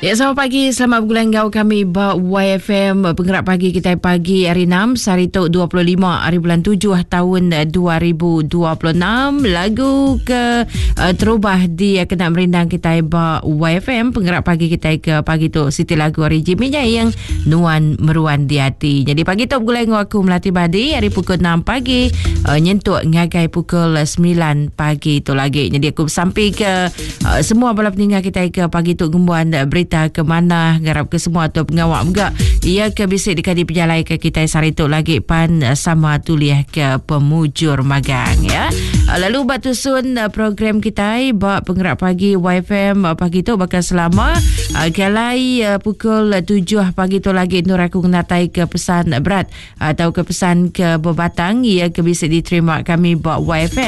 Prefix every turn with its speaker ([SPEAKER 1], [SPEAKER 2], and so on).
[SPEAKER 1] Ya, selamat pagi. Selamat bergulang kau kami YFM penggerak pagi kita pagi hari 6 hari tu 25 hari bulan 7 tahun 2026. Lagu ke terubah di kena merindang kita YFM penggerak pagi kita ke pagi tu Siti lagu hari Jiminya yang nuan meruan di hati. Jadi pagi tu bergulang aku Melati Badi hari pukul 6 pagi nyentuk ngagai pukul 9 pagi tu lagi. Jadi aku sampai ke semua bala peninggal kita ke pagi tu gumbuan berita ke mana garap ke semua tu pengawak juga ia ke bisik dikadi penjalai ke kita sarituk lagi pan sama tuliah ke pemujur magang ya. Lalu batu sun program kita bak penggerak pagi YFM pagi tu bakal selama galai pukul 7 pagi tu lagi nur aku ngatai ke pesan berat atau ke pesan ke berbatang ia ke bisik diterima kami bak YFM